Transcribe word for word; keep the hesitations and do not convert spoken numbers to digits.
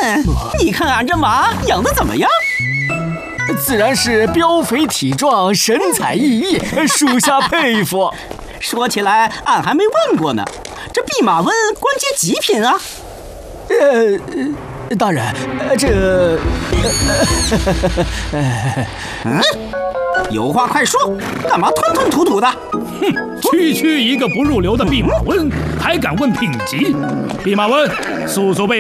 你看俺这马养得怎么样？ 自然是膘肥体壮，神采奕奕，属下佩服。 说起来，俺还没问过呢，这弼马温官阶几品啊？ 呃，大人，这…… 嗯，有话快说，干嘛吞吞吐吐的？ 哼，区区一个不入流的弼马温，还敢问品级？弼马温，速速备